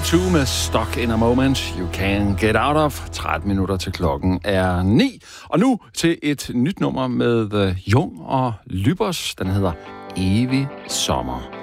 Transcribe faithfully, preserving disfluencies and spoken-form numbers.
to med Stuck in a Moment You Can't Get Out of. tretten minutter til klokken er ni. Og nu til et nyt nummer med Jung og Lybos. Den hedder Evig Sommer.